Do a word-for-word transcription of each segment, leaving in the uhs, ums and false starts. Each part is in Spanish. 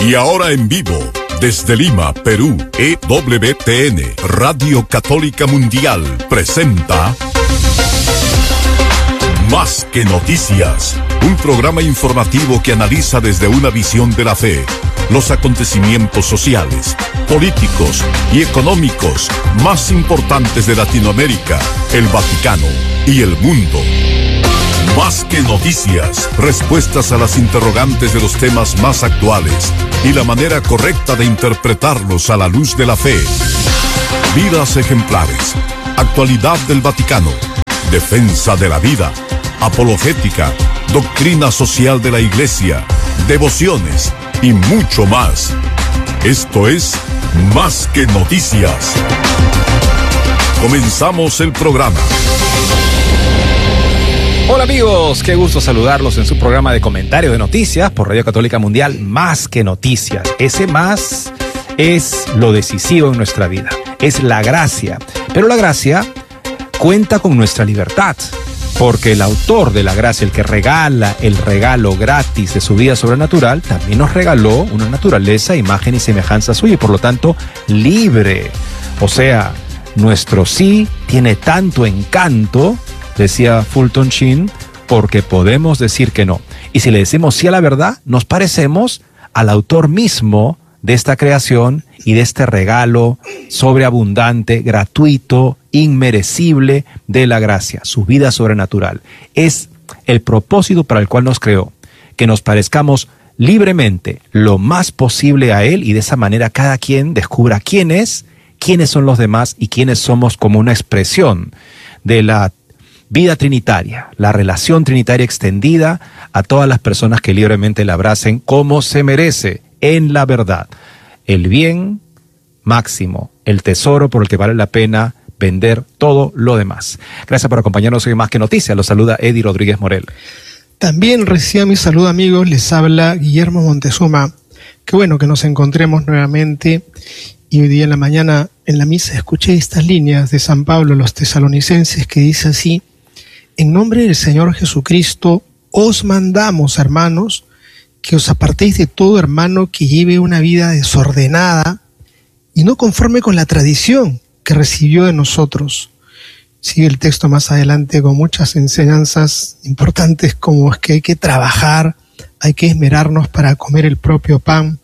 Y ahora en vivo, desde Lima, Perú, E W T N, Radio Católica Mundial, presenta Más que Noticias, un programa informativo que analiza desde una visión de la fe los acontecimientos sociales, políticos y económicos más importantes de Latinoamérica, el Vaticano y el mundo. Más que noticias, respuestas a las interrogantes de los temas más actuales y la manera correcta de interpretarlos a la luz de la fe. Vidas ejemplares, actualidad del Vaticano, defensa de la vida, apologética, doctrina social de la Iglesia, devociones y mucho más. Esto es Más que Noticias. Comenzamos el programa. Hola amigos, qué gusto saludarlos en su programa de comentarios de noticias por Radio Católica Mundial, Más que Noticias. Ese más es lo decisivo en nuestra vida, es la gracia. Pero la gracia cuenta con nuestra libertad, porque el autor de la gracia, el que regala el regalo gratis de su vida sobrenatural, también nos regaló una naturaleza, imagen y semejanza suya, y por lo tanto libre. O sea, nuestro sí tiene tanto encanto, decía Fulton Sheen, porque podemos decir que no. Y si le decimos sí a la verdad, nos parecemos al autor mismo de esta creación y de este regalo sobreabundante, gratuito, inmerecible de la gracia, su vida sobrenatural. Es el propósito para el cual nos creó, que nos parezcamos libremente lo más posible a Él, y de esa manera cada quien descubra quién es, quiénes son los demás y quiénes somos como una expresión de la vida trinitaria, la relación trinitaria extendida a todas las personas que libremente la abracen como se merece, en la verdad. El bien máximo, el tesoro por el que vale la pena vender todo lo demás. Gracias por acompañarnos hoy en Más que Noticias. Los saluda Eddie Rodríguez Morel. También reciba mi saludo, amigos. Les habla Guillermo Montezuma. Qué bueno que nos encontremos nuevamente. Y hoy día en la mañana en la misa escuché estas líneas de San Pablo a los tesalonicenses que dice así: en nombre del Señor Jesucristo os mandamos, hermanos, que os apartéis de todo hermano que lleve una vida desordenada y no conforme con la tradición que recibió de nosotros. Sigue el texto más adelante con muchas enseñanzas importantes, como es que hay que trabajar, hay que esmerarnos para comer el propio pan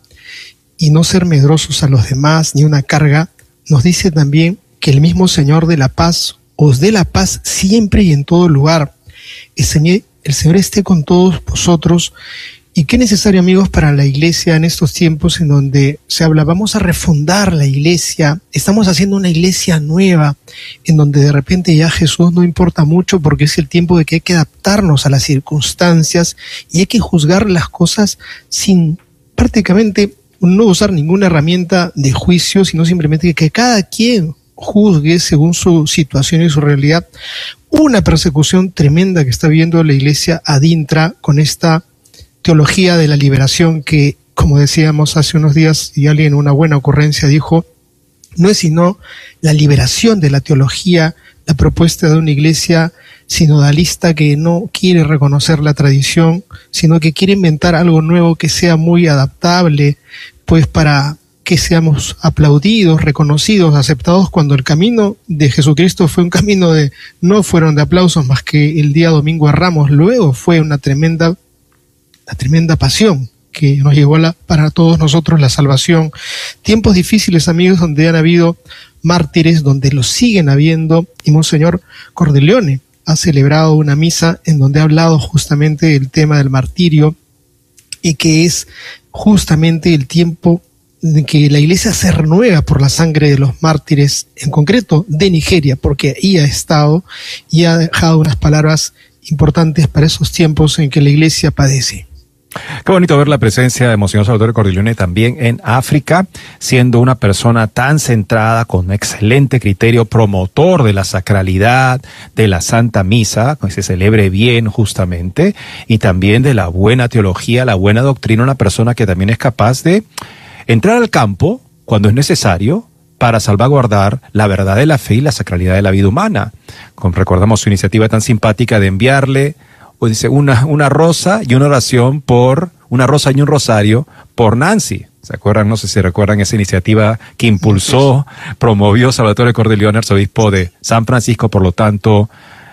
y no ser medrosos a los demás ni una carga. Nos dice también que el mismo Señor de la paz os dé la paz siempre y en todo lugar. El Señor, el Señor esté con todos vosotros. Y qué necesario, amigos, para la iglesia en estos tiempos en donde se habla, vamos a refundar la iglesia, estamos haciendo una iglesia nueva, en donde de repente ya Jesús no importa mucho, porque es el tiempo de que hay que adaptarnos a las circunstancias y hay que juzgar las cosas sin prácticamente no usar ninguna herramienta de juicio, sino simplemente que cada quien juzgue según su situación y su realidad. Una persecución tremenda que está viviendo la iglesia adintra con esta teología de la liberación que, como decíamos hace unos días, y alguien en una buena ocurrencia dijo, no es sino la liberación de la teología, la propuesta de una iglesia sinodalista que no quiere reconocer la tradición, sino que quiere inventar algo nuevo que sea muy adaptable, pues para que seamos aplaudidos, reconocidos, aceptados, cuando el camino de Jesucristo fue un camino de, no fueron de aplausos más que el día domingo a Ramos, luego fue una tremenda la tremenda pasión que nos llevó a la, para todos nosotros la salvación. Tiempos difíciles, amigos, donde han habido mártires, donde los siguen habiendo, y Monseñor Cordileone ha celebrado una misa en donde ha hablado justamente del tema del martirio, y que es justamente el tiempo de que la iglesia se renueva por la sangre de los mártires, en concreto de Nigeria, porque ahí ha estado y ha dejado unas palabras importantes para esos tiempos en que la iglesia padece. Qué bonito ver la presencia de Monseñor Salvatore Cordileone también en África, siendo una persona tan centrada, con excelente criterio, promotor de la sacralidad, de la Santa Misa, que se celebre bien justamente, y también de la buena teología, la buena doctrina, una persona que también es capaz de entrar al campo cuando es necesario para salvaguardar la verdad de la fe y la sacralidad de la vida humana. Como recordamos su iniciativa tan simpática de enviarle o dice una, una rosa y una oración por, una rosa y un rosario por Nancy, ¿Se acuerdan? No sé si recuerdan esa iniciativa que impulsó, promovió Salvatore Cordileone, arzobispo de San Francisco, por lo tanto,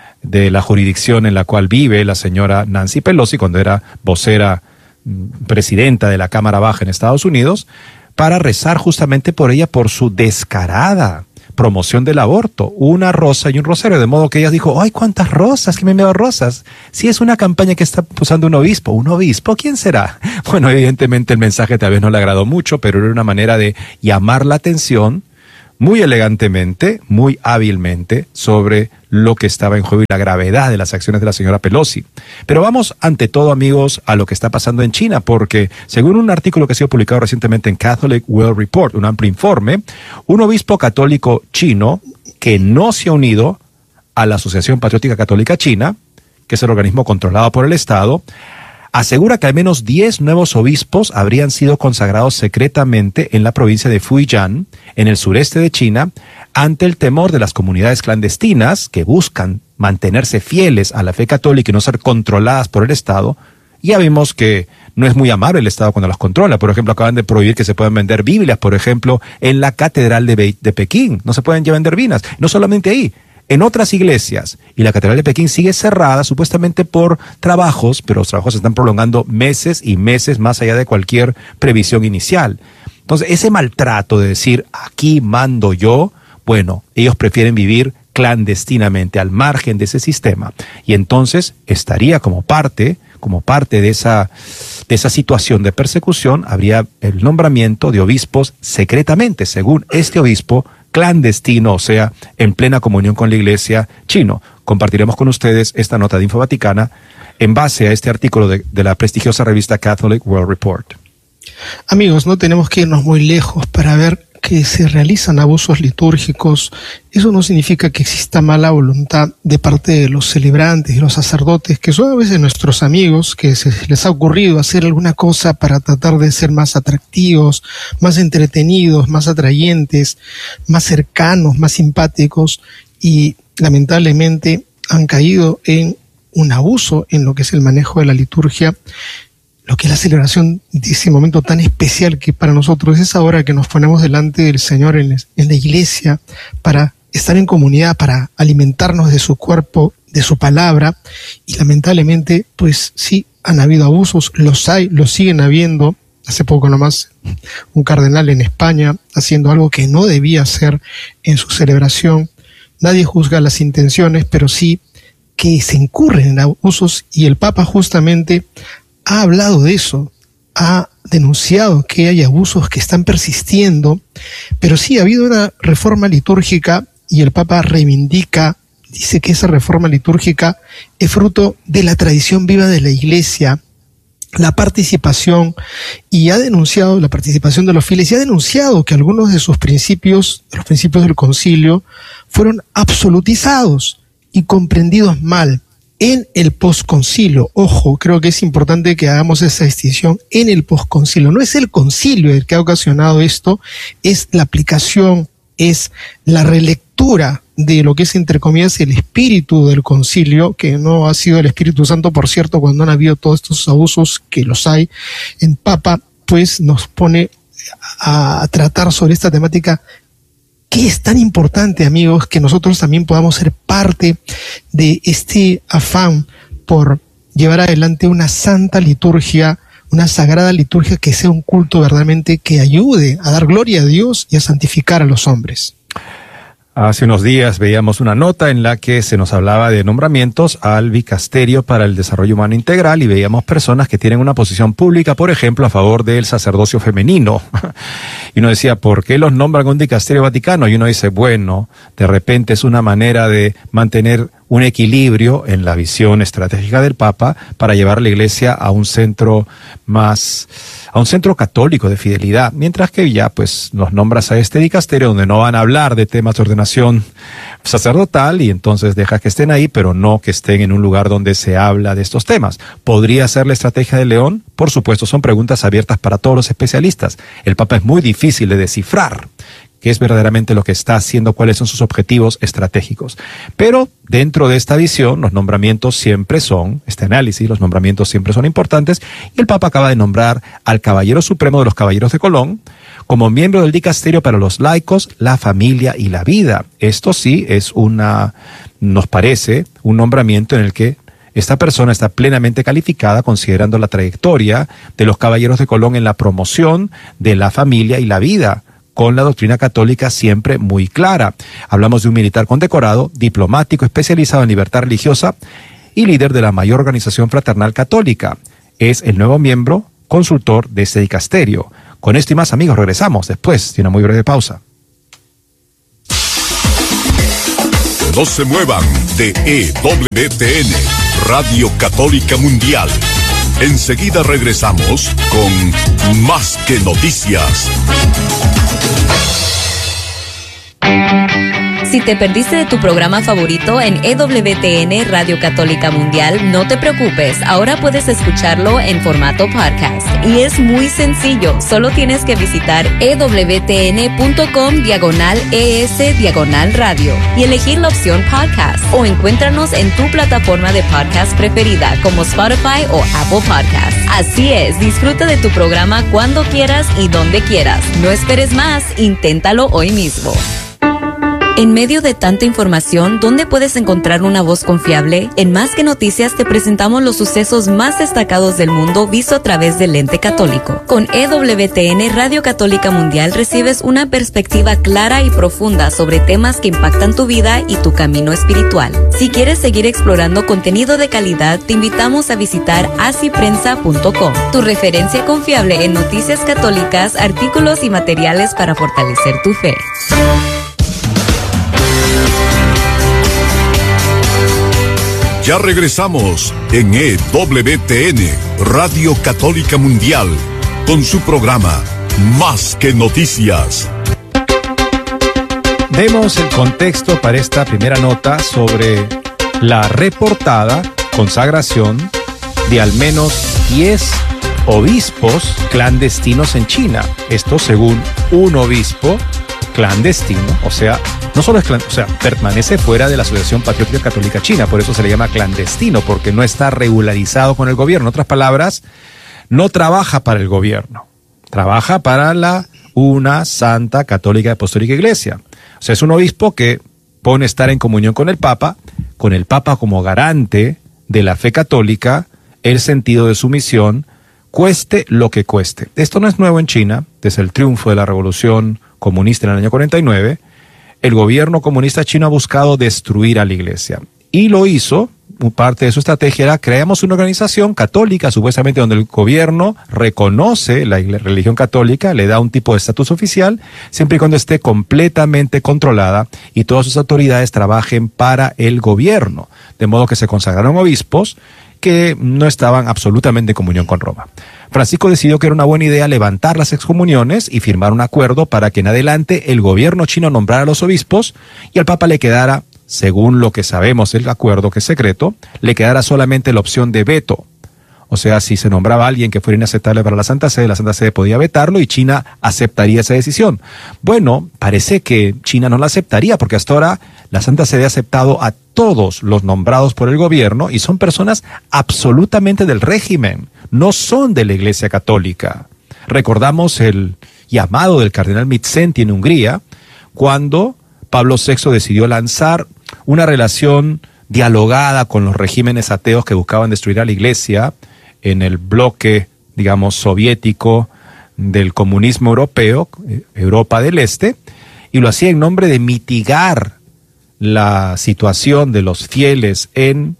de la jurisdicción en la cual vive la señora Nancy Pelosi, cuando era vocera, presidenta de la Cámara Baja en Estados Unidos, para rezar justamente por ella, por su descarada promoción del aborto, una rosa y un rosario, de modo que ella dijo, ¡ay, cuántas rosas! ¿Qué me envió rosas? Si es una campaña que está usando un obispo, ¿un obispo? ¿Quién será? Bueno, evidentemente el mensaje tal vez no le agradó mucho, pero era una manera de llamar la atención muy elegantemente, muy hábilmente, sobre lo que estaba en juego y la gravedad de las acciones de la señora Pelosi. Pero vamos, ante todo, amigos, a lo que está pasando en China, porque según un artículo que ha sido publicado recientemente en Catholic World Report, un amplio informe, un obispo católico chino que no se ha unido a la Asociación Patriótica Católica China, que es el organismo controlado por el Estado, asegura que al menos diez nuevos obispos habrían sido consagrados secretamente en la provincia de Fujian, en el sureste de China, ante el temor de las comunidades clandestinas que buscan mantenerse fieles a la fe católica y no ser controladas por el Estado. Ya vimos que no es muy amable el Estado cuando las controla. Por ejemplo, acaban de prohibir que se puedan vender Biblias, por ejemplo, en la Catedral de, Be- de Pekín. No se pueden ya vender Biblias. No solamente ahí, en otras iglesias. Y la Catedral de Pekín sigue cerrada, supuestamente por trabajos, pero los trabajos se están prolongando meses y meses más allá de cualquier previsión inicial. Entonces, ese maltrato de decir, aquí mando yo, bueno, ellos prefieren vivir clandestinamente, al margen de ese sistema. Y entonces estaría como parte, como parte de esa, de esa situación de persecución, habría el nombramiento de obispos secretamente, según este obispo clandestino, o sea, en plena comunión con la iglesia chino. Compartiremos con ustedes esta nota de Info Vaticana en base a este artículo de, de la prestigiosa revista Catholic World Report. Amigos, no tenemos que irnos muy lejos para ver que se realizan abusos litúrgicos. Eso no significa que exista mala voluntad de parte de los celebrantes y los sacerdotes, que son a veces nuestros amigos, que se les ha ocurrido hacer alguna cosa para tratar de ser más atractivos, más entretenidos, más atrayentes, más cercanos, más simpáticos, y lamentablemente han caído en un abuso en lo que es el manejo de la liturgia, lo que es la celebración de ese momento tan especial que para nosotros es ahora que nos ponemos delante del Señor en, en la iglesia para estar en comunidad, para alimentarnos de su cuerpo, de su palabra, y lamentablemente, pues sí, han habido abusos, los hay, los siguen habiendo. Hace poco nomás un cardenal en España haciendo algo que no debía hacer en su celebración. Nadie juzga las intenciones, pero sí que se incurren en abusos, y el Papa justamente ha hablado de eso, ha denunciado que hay abusos que están persistiendo, pero sí ha habido una reforma litúrgica y el Papa reivindica, dice que esa reforma litúrgica es fruto de la tradición viva de la Iglesia, la participación, y ha denunciado la participación de los fieles, y ha denunciado que algunos de sus principios, de los principios del concilio, fueron absolutizados y comprendidos mal en el posconcilio. Ojo, creo que es importante que hagamos esa distinción en el posconcilio. No es el concilio el que ha ocasionado esto, es la aplicación, es la relectura de lo que es, entre comillas, el espíritu del concilio, que no ha sido el Espíritu Santo, por cierto, cuando han habido todos estos abusos, que los hay. En Papa, pues nos pone a, a tratar sobre esta temática. ¿Qué es tan importante, amigos, que nosotros también podamos ser parte de este afán por llevar adelante una santa liturgia, una sagrada liturgia, que sea un culto verdaderamente que ayude a dar gloria a Dios y a santificar a los hombres? Hace unos días veíamos una nota en la que se nos hablaba de nombramientos al Vicasterio para el Desarrollo Humano Integral, y veíamos personas que tienen una posición pública, por ejemplo, a favor del sacerdocio femenino. Y uno decía, ¿por qué los nombran a un Dicasterio Vaticano? Y uno dice, bueno, de repente es una manera de mantener un equilibrio en la visión estratégica del Papa para llevar la Iglesia a un centro más, a un centro católico de fidelidad, mientras que ya pues nos nombras a este dicasterio donde no van a hablar de temas de ordenación sacerdotal, y entonces deja que estén ahí, pero no que estén en un lugar donde se habla de estos temas. ¿Podría ser la estrategia de León? Por supuesto, son preguntas abiertas para todos los especialistas. El Papa es muy difícil de descifrar. qué es verdaderamente lo que está haciendo, cuáles son sus objetivos estratégicos. Pero dentro de esta visión, los nombramientos siempre son, este análisis, los nombramientos siempre son importantes, y el Papa acaba de nombrar al Caballero Supremo de los Caballeros de Colón como miembro del Dicasterio para los laicos, la familia y la vida. Esto sí es una, nos parece, un nombramiento en el que esta persona está plenamente calificada considerando la trayectoria de los Caballeros de Colón en la promoción de la familia y la vida, con la doctrina católica siempre muy clara. Hablamos de un militar condecorado, diplomático, especializado en libertad religiosa y líder de la mayor organización fraternal católica. Es el nuevo miembro consultor de este dicasterio. Con esto y más, amigos, regresamos después de una muy breve pausa. No se muevan de E W T N, Radio Católica Mundial. Enseguida regresamos con Más que Noticias. Si te perdiste de tu programa favorito en E W T N Radio Católica Mundial, no te preocupes, ahora puedes escucharlo en formato podcast. Y es muy sencillo, solo tienes que visitar ewtn.com diagonal ES diagonal radio y elegir la opción podcast, o encuéntranos en tu plataforma de podcast preferida como Spotify o Apple Podcasts. Así es, disfruta de tu programa cuando quieras y donde quieras. No esperes más, inténtalo hoy mismo. En medio de tanta información, ¿dónde puedes encontrar una voz confiable? En Más que Noticias te presentamos los sucesos más destacados del mundo visto a través del lente católico. Con E W T N Radio Católica Mundial recibes una perspectiva clara y profunda sobre temas que impactan tu vida y tu camino espiritual. Si quieres seguir explorando contenido de calidad, te invitamos a visitar así prensa punto com, tu referencia confiable en noticias católicas, artículos y materiales para fortalecer tu fe. Ya regresamos en E W T N, Radio Católica Mundial, con su programa Más que Noticias. Demos el contexto para esta primera nota sobre la reportada consagración de al menos diez obispos clandestinos en China. Esto según un obispo clandestino, o sea, no solo es clandestino, o sea, permanece fuera de la Asociación Patriótica Católica China, por eso se le llama clandestino, porque no está regularizado con el gobierno. En otras palabras, no trabaja para el gobierno, trabaja para la una santa católica apostólica iglesia. O sea, es un obispo que pone estar en comunión con el Papa, con el Papa como garante de la fe católica, el sentido de su misión, cueste lo que cueste. Esto no es nuevo en China. Desde el triunfo de la Revolución Comunista en el año cuarenta y nueve, el gobierno comunista chino ha buscado destruir a la iglesia. Y lo hizo, parte de su estrategia era, creamos una organización católica, supuestamente donde el gobierno reconoce la religión católica, le da un tipo de estatus oficial, siempre y cuando esté completamente controlada y todas sus autoridades trabajen para el gobierno. De modo que se consagraron obispos que no estaban absolutamente en comunión con Roma. Francisco decidió que era una buena idea levantar las excomuniones y firmar un acuerdo para que en adelante el gobierno chino nombrara a los obispos y al Papa le quedara, según lo que sabemos del acuerdo que es secreto, le quedara solamente la opción de veto. O sea, si se nombraba a alguien que fuera inaceptable para la Santa Sede, la Santa Sede podía vetarlo y China aceptaría esa decisión. Bueno, parece que China no la aceptaría porque hasta ahora la Santa Sede ha aceptado a todos los nombrados por el gobierno y son personas absolutamente del régimen, no son de la Iglesia Católica. Recordamos el llamado del cardenal Mindszenty en Hungría cuando Pablo sexto decidió lanzar una relación dialogada con los regímenes ateos que buscaban destruir a la Iglesia en el bloque, digamos, soviético del comunismo europeo, Europa del Este, y lo hacía en nombre de mitigar la situación de los fieles en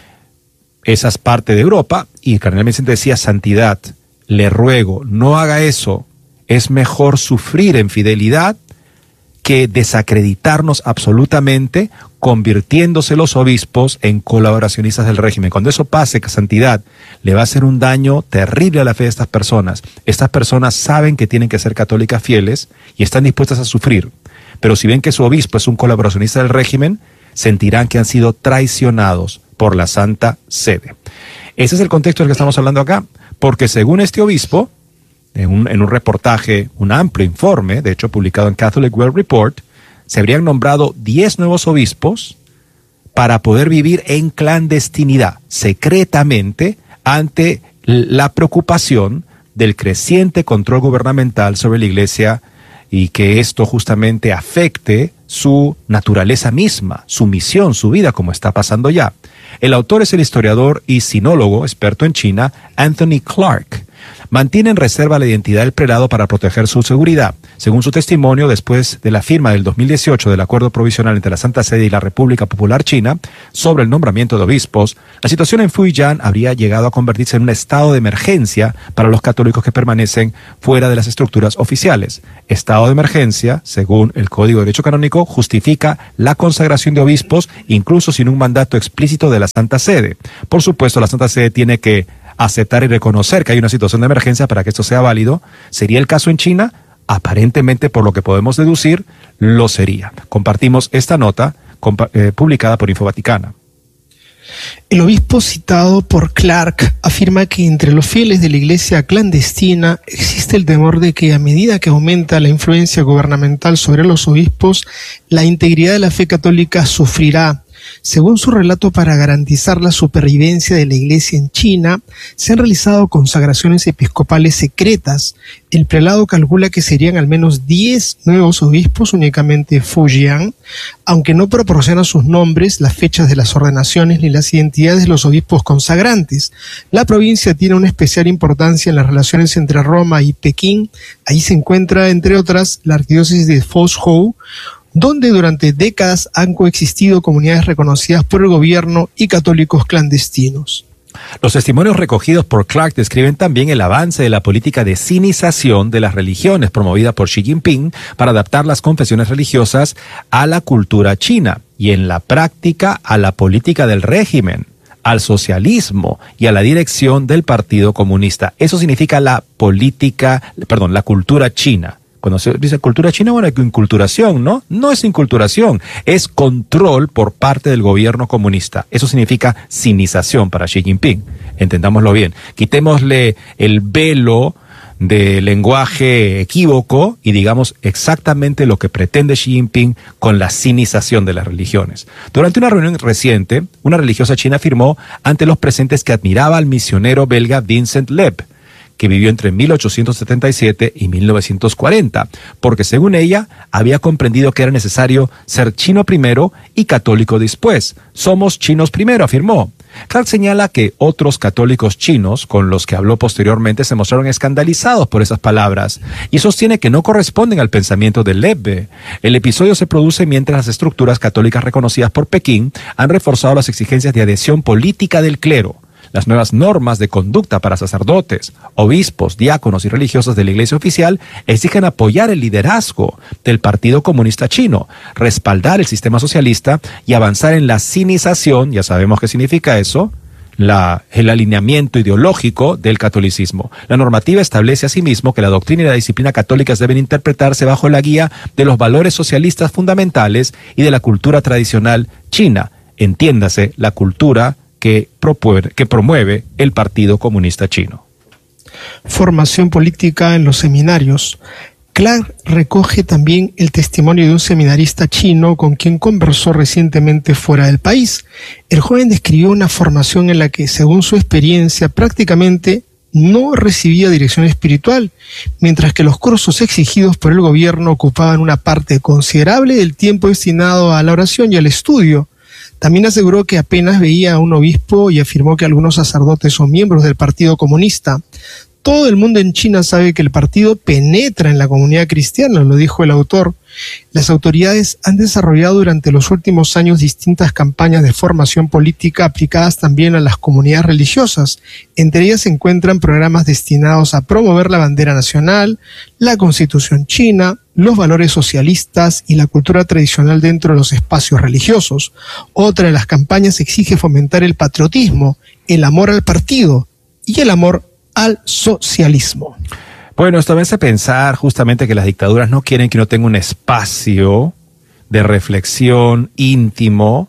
esas partes de Europa, y el cardenal Mindszenty decía, santidad, le ruego, no haga eso, es mejor sufrir en fidelidad que desacreditarnos absolutamente, convirtiéndose los obispos en colaboracionistas del régimen. Cuando eso pase, que santidad, le va a hacer un daño terrible a la fe de estas personas. Estas personas saben que tienen que ser católicas fieles y están dispuestas a sufrir. Pero si ven que su obispo es un colaboracionista del régimen, sentirán que han sido traicionados por la Santa Sede. Ese es el contexto del que estamos hablando acá, porque según este obispo, en un, en un reportaje, un amplio informe, de hecho publicado en Catholic World Report, se habrían nombrado diez nuevos obispos para poder vivir en clandestinidad, secretamente, ante la preocupación del creciente control gubernamental sobre la Iglesia y que esto justamente afecte su naturaleza misma, su misión, su vida, como está pasando ya. El autor es el historiador y sinólogo experto en China, Anthony Clark. Mantiene en reserva la identidad del prelado para proteger su seguridad. Según su testimonio, después de la firma del dos mil dieciocho del acuerdo provisional entre la Santa Sede y la República Popular China sobre el nombramiento de obispos, la situación en Fujian habría llegado a convertirse en un estado de emergencia para los católicos que permanecen fuera de las estructuras oficiales. Estado de emergencia, según el Código de Derecho Canónico, justifica la consagración de obispos, incluso sin un mandato explícito de la Santa Sede. Por supuesto, la Santa Sede tiene que aceptar y reconocer que hay una situación de emergencia para que esto sea válido. ¿Sería el caso en China? Aparentemente, por lo que podemos deducir, lo sería. Compartimos esta nota compa- eh, publicada por Infovaticana. El obispo citado por Clark afirma que entre los fieles de la iglesia clandestina existe el temor de que a medida que aumenta la influencia gubernamental sobre los obispos, la integridad de la fe católica sufrirá. Según su relato, para garantizar la supervivencia de la iglesia en China, se han realizado consagraciones episcopales secretas. El prelado calcula que serían al menos diez nuevos obispos únicamente Fujian, aunque no proporciona sus nombres, las fechas de las ordenaciones ni las identidades de los obispos consagrantes. La provincia tiene una especial importancia en las relaciones entre Roma y Pekín. Ahí se encuentra, entre otras, la arquidiócesis de Fuzhou, donde durante décadas han coexistido comunidades reconocidas por el gobierno y católicos clandestinos. Los testimonios recogidos por Clark describen también el avance de la política de sinización de las religiones promovida por Xi Jinping para adaptar las confesiones religiosas a la cultura china y en la práctica a la política del régimen, al socialismo y a la dirección del Partido Comunista. Eso significa la política, perdón, la cultura china. Cuando se dice cultura china, bueno, hay inculturación, ¿no? No es inculturación, es control por parte del gobierno comunista. Eso significa sinización para Xi Jinping. Entendámoslo bien. Quitémosle el velo de lenguaje equívoco y digamos exactamente lo que pretende Xi Jinping con la sinización de las religiones. Durante una reunión reciente, una religiosa china afirmó ante los presentes que admiraba al misionero belga Vincent Leb, que vivió entre mil ochocientos setenta y siete y mil novecientos cuarenta, porque según ella había comprendido que era necesario ser chino primero y católico después. Somos chinos primero, afirmó. Clark señala que otros católicos chinos con los que habló posteriormente se mostraron escandalizados por esas palabras y sostiene que no corresponden al pensamiento de Leb. El episodio se produce mientras las estructuras católicas reconocidas por Pekín han reforzado las exigencias de adhesión política del clero. Las nuevas normas de conducta para sacerdotes, obispos, diáconos y religiosos de la iglesia oficial exigen apoyar el liderazgo del Partido Comunista Chino, respaldar el sistema socialista y avanzar en la sinización, ya sabemos qué significa eso, la, el alineamiento ideológico del catolicismo. La normativa establece asimismo que la doctrina y la disciplina católicas deben interpretarse bajo la guía de los valores socialistas fundamentales y de la cultura tradicional china, entiéndase la cultura Que, propuer, que promueve el Partido Comunista Chino. Formación política en los seminarios. Clark recoge también el testimonio de un seminarista chino con quien conversó recientemente fuera del país. El joven describió una formación en la que, según su experiencia, prácticamente no recibía dirección espiritual, mientras que los cursos exigidos por el gobierno ocupaban una parte considerable del tiempo destinado a la oración y al estudio. También aseguró que apenas veía a un obispo y afirmó que algunos sacerdotes son miembros del Partido Comunista. Todo el mundo en China sabe que el partido penetra en la comunidad cristiana, lo dijo el autor. Las autoridades han desarrollado durante los últimos años distintas campañas de formación política aplicadas también a las comunidades religiosas. Entre ellas se encuentran programas destinados a promover la bandera nacional, la Constitución china, los valores socialistas y la cultura tradicional dentro de los espacios religiosos. Otra de las campañas exige fomentar el patriotismo, el amor al partido y el amor al socialismo. Bueno, esto me hace pensar justamente que las dictaduras no quieren que uno tenga un espacio de reflexión íntimo,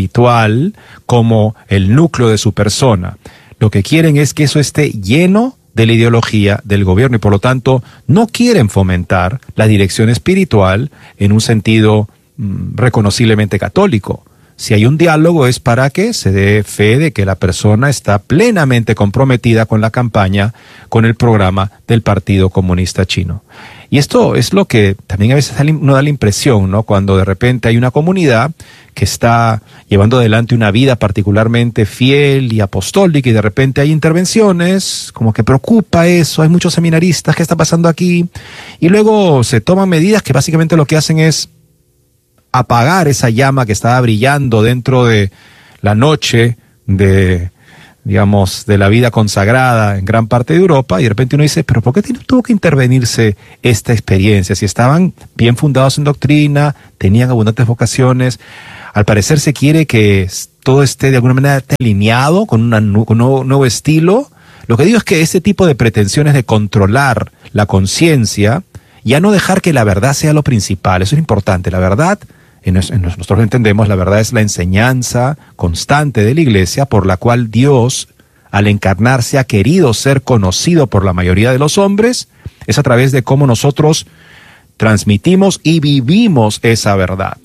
espiritual, como el núcleo de su persona. Lo que quieren es que eso esté lleno de la ideología del gobierno y por lo tanto no quieren fomentar la dirección espiritual en un sentido mm, reconociblemente católico. Si hay un diálogo es para que se dé fe de que la persona está plenamente comprometida con la campaña, con el programa del Partido Comunista Chino. Y esto es lo que también a veces uno da la impresión, ¿no? Cuando de repente hay una comunidad que está llevando adelante una vida particularmente fiel y apostólica y de repente hay intervenciones, como que preocupa eso, hay muchos seminaristas, ¿qué está pasando aquí? Y luego se toman medidas que básicamente lo que hacen es apagar esa llama que estaba brillando dentro de la noche de, digamos, de la vida consagrada en gran parte de Europa, y de repente uno dice, pero ¿por qué tuvo que intervenirse esta experiencia? Si estaban bien fundados en doctrina, tenían abundantes vocaciones, al parecer se quiere que todo esté de alguna manera alineado con, una, con un nuevo, nuevo estilo. Lo que digo es que ese tipo de pretensiones de controlar la conciencia, ya no dejar que la verdad sea lo principal, eso es importante, la verdad, en nosotros entendemos, la verdad es la enseñanza constante de la Iglesia por la cual Dios, al encarnarse, ha querido ser conocido por la mayoría de los hombres, es a través de cómo nosotros transmitimos y vivimos esa verdad.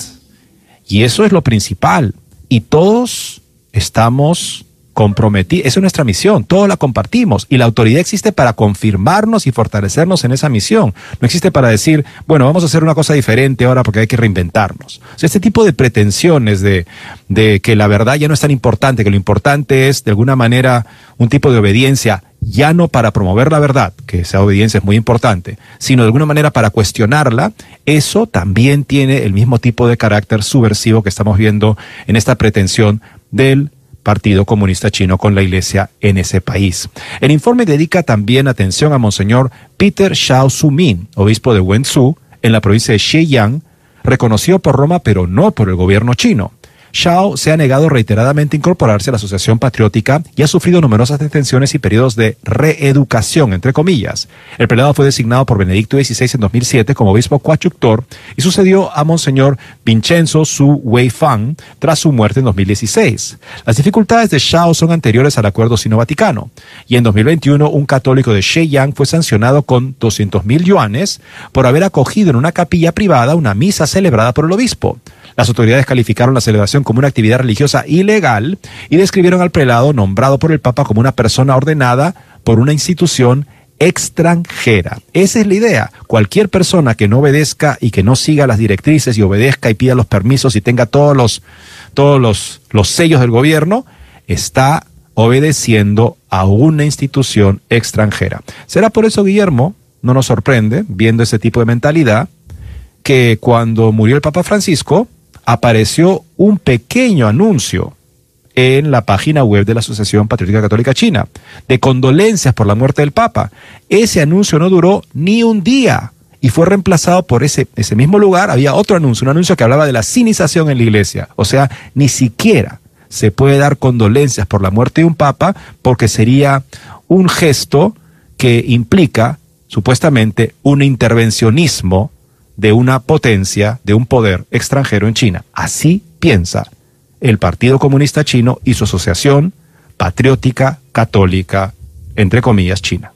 Y eso es lo principal, y todos estamos comprometidos, esa es nuestra misión, todos la compartimos, y la autoridad existe para confirmarnos y fortalecernos en esa misión, no existe para decir, bueno, vamos a hacer una cosa diferente ahora porque hay que reinventarnos. O sea, este tipo de pretensiones de, de que la verdad ya no es tan importante, que lo importante es de alguna manera un tipo de obediencia, ya no para promover la verdad, que esa obediencia es muy importante, sino de alguna manera para cuestionarla, eso también tiene el mismo tipo de carácter subversivo que estamos viendo en esta pretensión del Partido Comunista Chino con la Iglesia en ese país. El informe dedica también atención a Monseñor Peter Shao Su-min, obispo de Wenzhou, en la provincia de Zhejiang, reconocido por Roma pero no por el gobierno chino. Shao se ha negado reiteradamente a incorporarse a la Asociación Patriótica y ha sufrido numerosas detenciones y periodos de reeducación, entre comillas. El prelado fue designado por Benedicto dieciséis en dos mil siete como obispo coadjutor y sucedió a Monseñor Vincenzo Su Weifang tras su muerte en dos mil dieciséis. Las dificultades de Shao son anteriores al acuerdo sino-vaticano y en dos mil veintiuno un católico de Zhejiang fue sancionado con doscientos mil yuanes por haber acogido en una capilla privada una misa celebrada por el obispo. Las autoridades calificaron la celebración como una actividad religiosa ilegal y describieron al prelado nombrado por el Papa como una persona ordenada por una institución extranjera. Esa es la idea. Cualquier persona que no obedezca y que no siga las directrices y obedezca y pida los permisos y tenga todos los, todos los, los sellos del gobierno, está obedeciendo a una institución extranjera. Será por eso, Guillermo, no nos sorprende, viendo ese tipo de mentalidad, que cuando murió el Papa Francisco, apareció un pequeño anuncio en la página web de la Asociación Patriótica Católica China, de condolencias por la muerte del Papa. Ese anuncio no duró ni un día y fue reemplazado por ese, ese mismo lugar, había otro anuncio, un anuncio que hablaba de la sinización en la Iglesia. O sea, ni siquiera se puede dar condolencias por la muerte de un Papa porque sería un gesto que implica, supuestamente, un intervencionismo de una potencia, de un poder extranjero en China. Así piensa el Partido Comunista Chino y su Asociación Patriótica Católica, entre comillas, China.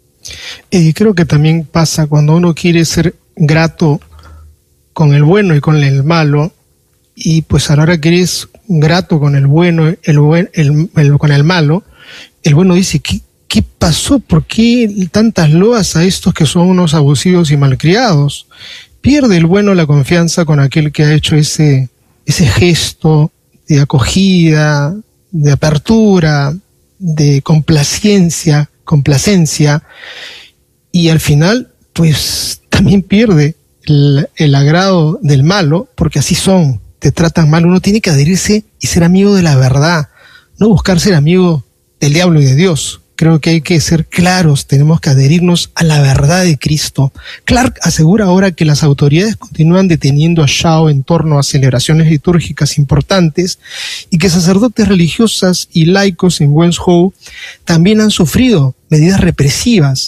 Y creo que también pasa cuando uno quiere ser grato con el bueno y con el malo, y pues a la hora que eres grato con el bueno, el, buen, el, el con el malo, el bueno dice, ¿qué, qué pasó? ¿Por qué tantas loas a estos que son unos abusivos y malcriados? Pierde el bueno la confianza con aquel que ha hecho ese, ese gesto de acogida, de apertura, de complacencia, complacencia, y al final, pues, también pierde el, el agrado del malo, porque así son, te tratan mal. Uno tiene que adherirse y ser amigo de la verdad, no buscar ser amigo del diablo y de Dios. Creo que hay que ser claros, tenemos que adherirnos a la verdad de Cristo. Clark asegura ahora que las autoridades continúan deteniendo a Shao en torno a celebraciones litúrgicas importantes y que sacerdotes religiosas y laicos en Wenzhou también han sufrido medidas represivas.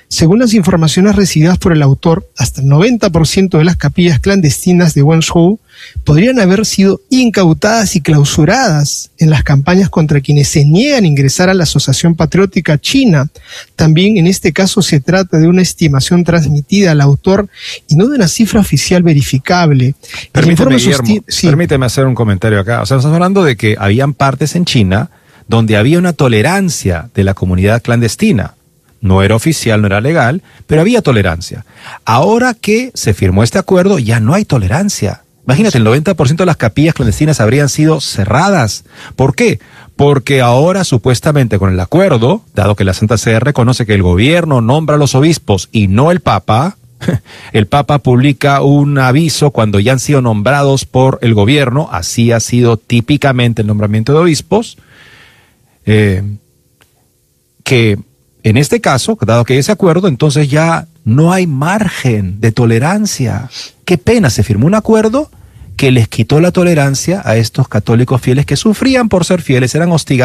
Según las informaciones recibidas por el autor, hasta el noventa por ciento de las capillas clandestinas de Wenzhou podrían haber sido incautadas y clausuradas en las campañas contra quienes se niegan a ingresar a la Asociación Patriótica China. También en este caso se trata de una estimación transmitida al autor y no de una cifra oficial verificable. Permíteme, Guillermo, sí. permíteme hacer un comentario acá. O sea, estamos hablando de que habían partes en China donde había una tolerancia de la comunidad clandestina. No era oficial, no era legal, pero había tolerancia. Ahora que se firmó este acuerdo, ya no hay tolerancia. Imagínate, el noventa por ciento de las capillas clandestinas habrían sido cerradas. ¿Por qué? Porque ahora, supuestamente, con el acuerdo, dado que la Santa Sede reconoce que el gobierno nombra a los obispos y no el Papa, el Papa publica un aviso cuando ya han sido nombrados por el gobierno, así ha sido típicamente el nombramiento de obispos, eh, que en este caso, dado que hay ese acuerdo, entonces ya no hay margen de tolerancia. Qué pena, se firmó un acuerdo que les quitó la tolerancia a estos católicos fieles que sufrían por ser fieles, eran hostigados.